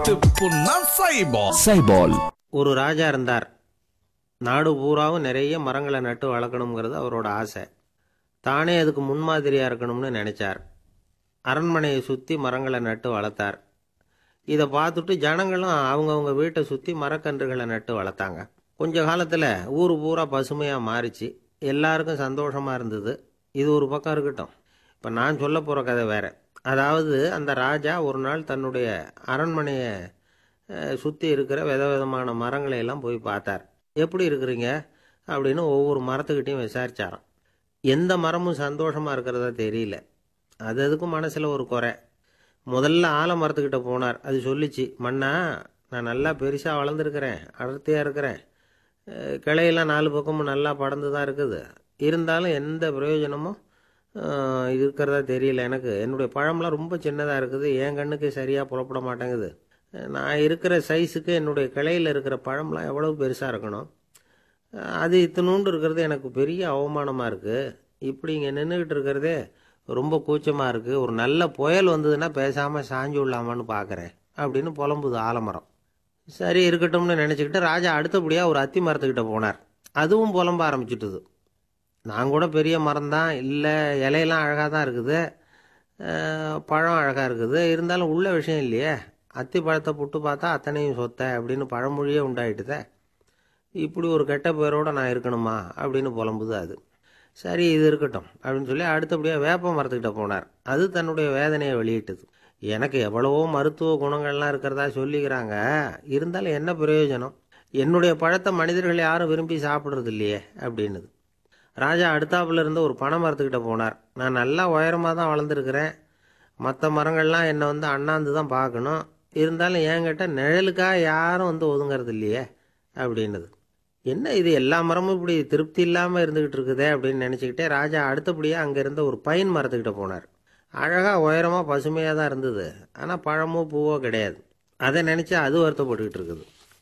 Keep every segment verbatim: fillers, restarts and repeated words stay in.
திப்புன்னா சைபால். சைபால். ஒரு ராஜா இருந்தார். நாடு பூராவும் நிறைய மரங்களை நட்டு வளர்க்கணுங்கிறது அவரோட ஆசை. தானே அதுக்கு முன்மாதிரியாக இருக்கணும்னு நினைச்சார். அரண்மனையை சுற்றி மரங்களை நட்டு வளர்த்தார். இதை பார்த்துட்டு ஜனங்களும் அவங்கவுங்க வீட்டை சுற்றி மரக்கன்றுகளை நட்டு வளர்த்தாங்க. கொஞ்ச காலத்தில் ஊர் பூரா பசுமையாக மாறிச்சு. எல்லாருக்கும் சந்தோஷமாக இருந்தது. இது ஒரு பக்கம் இருக்கட்டும். இப்போ நான் சொல்ல போகிற கதை வேறு. அதாவது அந்த ராஜா ஒரு நாள் தன்னுடைய அரண்மனையை சுற்றி இருக்கிற வித விதமான மரங்களை எல்லாம் போய் பார்த்தார். எப்படி இருக்கிறீங்க அப்படின்னு ஒவ்வொரு மரத்துக்கிட்டையும் விசாரிச்சாராம். எந்த மரமும் சந்தோஷமாக இருக்கிறதா தெரியல. அது அதுக்கும் மனசில் ஒரு குறை. முதல்ல ஆலமரத்துக்கிட்ட போனார். அது சொல்லிச்சு, மண்ணா நான் நல்லா பெருசாக வளர்ந்துருக்கிறேன், அடர்த்தியாக இருக்கிறேன், கிளையெல்லாம் நாலு பக்கமும் நல்லா படர்ந்து தான் இருக்குது, இருந்தாலும் எந்த பிரயோஜனமும் இருக்கிறதா தெரியல எனக்கு. என்னுடைய பழம்லாம் ரொம்ப சின்னதாக இருக்குது, என் கண்ணுக்கு சரியாக புறப்பட மாட்டேங்குது. நான் இருக்கிற சைஸுக்கு என்னுடைய கிளையில் இருக்கிற பழம்லாம் எவ்வளவு பெருசாக இருக்கணும், அது இத்தினூண்டு இருக்கிறது எனக்கு பெரிய அவமானமாக இருக்குது. இப்படி இங்கே நின்றுக்கிட்டு இருக்கிறதே ரொம்ப கூச்சமாக இருக்குது. ஒரு நல்ல புயல் வந்ததுன்னா பேசாமல் சாஞ்சு விடலாமான்னு பார்க்குறேன் அப்படின்னு புலம்புது ஆலமரம். சரி இருக்கட்டும்னு நினச்சிக்கிட்டு ராஜா அடுத்தபடியாக ஒரு அத்தி மரத்துக்கிட்ட போனார். அதுவும் புலம்ப ஆரம்பிச்சுட்டுது. நான் கூட பெரிய மரம் தான், இல்லை இலையெல்லாம் அழகாக தான் இருக்குது, பழம் அழகாக இருக்குது, இருந்தாலும் உள்ள விஷயம் இல்லையே, அத்தி பழத்தை புட்டு பார்த்தா அத்தனையும் சொத்த அப்படின்னு பழமொழியே உண்டாயிட்டுதே. இப்படி ஒரு கெட்ட பேரோடு நான் இருக்கணுமா அப்படின்னு புலம்புது அது. சரி இது இருக்கட்டும் அப்படின்னு சொல்லி அடுத்தபடியாக வேப்ப மரத்துக்கிட்ட போனார். அது தன்னுடைய வேதனையை வெளியிட்டது. எனக்கு எவ்வளவோ மருத்துவ குணங்கள்லாம் இருக்கிறதா சொல்லிக்கிறாங்க, இருந்தாலும் என்ன பிரயோஜனம், என்னுடைய பழத்தை மனிதர்கள் யாரும் விரும்பி சாப்பிட்றது இல்லையே அப்படின்னுது. ராஜா அடுத்தாப்புல இருந்த ஒரு பனை மரத்துக்கிட்ட போனார். நான் நல்லா உயரமாக தான் வளர்ந்துருக்கிறேன், மற்ற மரங்கள்லாம் என்னை வந்து அண்ணாந்து தான் பார்க்கணும், இருந்தாலும் என்கிட்ட நிழலுக்காக யாரும் வந்து ஒதுங்கிறது இல்லையே அப்படின்னுது. என்ன இது எல்லா மரமும் இப்படி திருப்தி இல்லாமல் இருந்துக்கிட்டு இருக்குதே அப்படின்னு நினச்சிக்கிட்டே ராஜா அடுத்தபடியாக அங்கே இருந்த ஒரு பைன் மரத்துக்கிட்ட போனார். அழகாக உயரமாக பசுமையாக தான் இருந்தது, ஆனால் பழமோ பூவோ கிடையாது. அதை நினச்சி அது வருத்தப்பட்டுக்கிட்டு இருக்குது.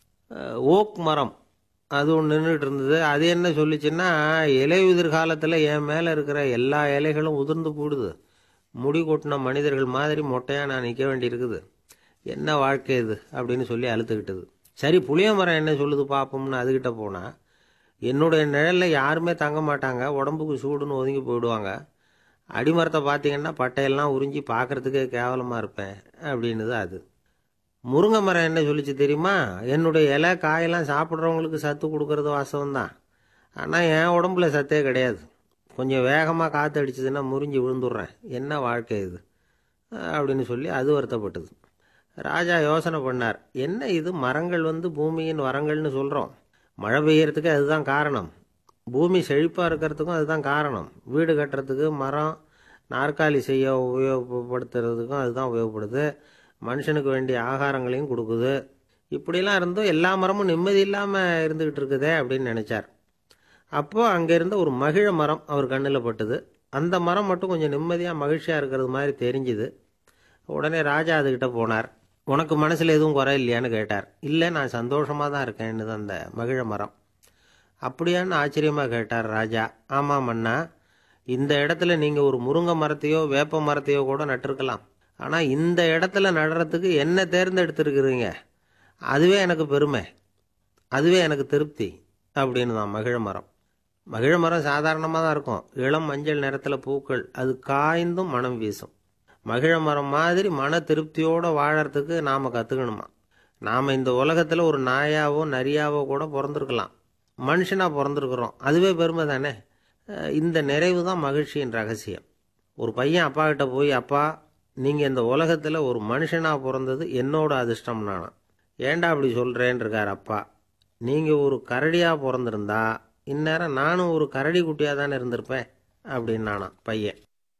ஓக் மரம் அது ஒன்று நின்றுட்டு இருந்தது. அது என்ன சொல்லிச்சுன்னா, இலை உதிர் காலத்தில் என் மேலே இருக்கிற எல்லா இலைகளும் உதிர்ந்து போடுது, முடி கொட்டின மனிதர்கள் மாதிரி மொட்டையாக நான் நிற்க வேண்டியிருக்குது, என்ன வாழ்க்கை இது அப்படின்னு சொல்லி அழுத்துக்கிட்டது. சரி புளிய மரம் என்ன சொல்லுது பார்ப்போம்னு அதுக்கிட்ட போனால், என்னுடைய நிழலில் யாருமே தங்க மாட்டாங்க, உடம்புக்கு சூடுன்னு ஒதுங்கி போயிடுவாங்க, அடிமரத்தை பார்த்தீங்கன்னா பட்டையெல்லாம் உறிஞ்சி பார்க்குறதுக்கே கேவலமாக இருப்பேன் அப்படின்னுது அது. முருங்கை மரம் என்ன சொல்லிச்சு தெரியுமா, என்னுடைய இலை காயெல்லாம் சாப்பிட்றவங்களுக்கு சத்து கொடுக்கறது வாசம்தான், ஆனால் என் உடம்புல சத்தே கிடையாது, கொஞ்சம் வேகமாக காற்று அடிச்சதுன்னா முறிஞ்சி விழுந்துடுறேன், என்ன வாழ்க்கை இது அப்படின்னு சொல்லி அது வருத்தப்பட்டது. ராஜா யோசனை பண்ணார். என்ன இது மரங்கள் வந்து பூமியின் வரங்கள்னு சொல்கிறோம், மழை பெய்யறதுக்கு அதுதான் காரணம், பூமி செழிப்பாக இருக்கிறதுக்கும் அதுதான் காரணம், வீடு கட்டுறதுக்கு மரம், நாற்காலி செய்ய உபயோகப்படுத்துறதுக்கும் அதுதான் உபயோகப்படுது, மனுஷனுக்கு வேண்டிய ஆகாரங்களையும் கொடுக்குது, இப்படிலாம் இருந்தும் எல்லா மரமும் நிம்மதி இல்லாமல் இருந்துக்கிட்டு இருக்குதே அப்படின்னு நினச்சார். அப்போது அங்கே இருந்த ஒரு மகிழ மரம் அவர் கண்ணில் பட்டுது. அந்த மரம் மட்டும் கொஞ்சம் நிம்மதியாக மகிழ்ச்சியாக இருக்கிறது மாதிரி தெரிஞ்சுது. உடனே ராஜா அதுக்கிட்ட போனார். உனக்கு மனசில் எதுவும் குறை இல்லையான்னு கேட்டார். இல்லை நான் சந்தோஷமாக தான் இருக்கேன்னு அந்த மகிழ மரம். அப்படியான்னு ஆச்சரியமாக கேட்டார் ராஜா. ஆமாம் மன்னா, இந்த இடத்துல நீங்கள் ஒரு முருங்கை மரத்தையோ வேப்ப மரத்தையோ கூட நட்டிருக்கலாம், ஆனால் இந்த இடத்துல நடுறதுக்கு என்ன தேர்ந்தெடுத்துருக்குறீங்க, அதுவே எனக்கு பெருமை, அதுவே எனக்கு திருப்தி அப்படின்னு தான் மகிழ மரம். மகிழ மரம் சாதாரணமாக தான் இருக்கும், இளம் மஞ்சள் நிறத்தில் பூக்கள், அது காய்ந்தும் மனம் வீசும். மகிழ மரம் மாதிரி மன திருப்தியோடு வாழறதுக்கு நாம் கற்றுக்கணுமா. நாம் இந்த உலகத்தில் ஒரு நாயாவோ நரியாவோ கூட பிறந்திருக்கலாம், மனுஷனாக பிறந்திருக்கிறோம், அதுவே பெருமை தானே. இந்த நிறைவு தான் மகிழ்ச்சியின் ரகசியம். ஒரு பையன் அப்பா கிட்ட போய், அப்பா நீங்கள் இந்த உலகத்தில் ஒரு மனுஷனாக பிறந்தது என்னோட அதிர்ஷ்டம் நானா. ஏண்டா அப்படி சொல்கிறேன்னு இருக்கார் அப்பா. நீங்கள் ஒரு கரடியாக பிறந்திருந்தா இந்நேரம் நானும் ஒரு கரடி குட்டியாக தானே இருந்திருப்பேன் அப்படின்னு நானா பையன்.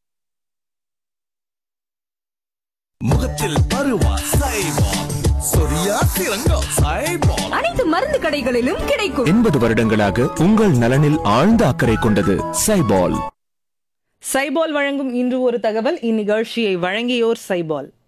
முகத்தில் பருவா சைபால், சொரியா சிறங்கா சைபால். அனைத்து மருந்து கடைகளிலும் கிடைக்கும். எண்பது வருடங்களாக உங்கள் நலனில் ஆழ்ந்த அக்கறை கொண்டது சைபால். சைபால் வழங்கும் இன்று ஒரு தகவல். இந்நிகழ்ச்சியை வழங்கியோர் சைபால்.